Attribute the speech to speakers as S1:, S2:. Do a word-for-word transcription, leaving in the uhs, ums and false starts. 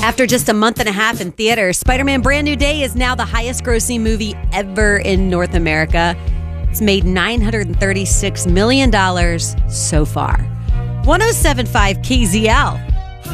S1: After just a month and a half in theaters, Spider-Man Brand New Day is now the highest grossing movie ever in North America. It's made nine hundred thirty-six million dollars so far. one oh seven point five K Z L.